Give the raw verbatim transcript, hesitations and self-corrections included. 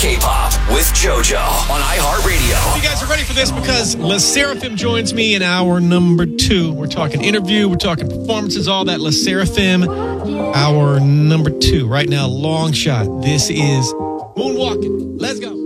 K-pop with JoJo on iHeartRadio. You guys are ready for this because Le Sserafim joins me in hour number two. We're talking interview, we're talking performances, all that. Le Sserafim, hour number two. Right now, long shot. This is Moonwalking. Let's go.